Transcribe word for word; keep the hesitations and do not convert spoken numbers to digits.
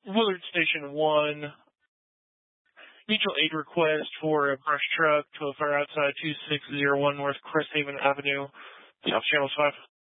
Willard Station one. Mutual aid request for a brush truck to a fire outside two six zero one North Cresthaven Avenue. South Channel five.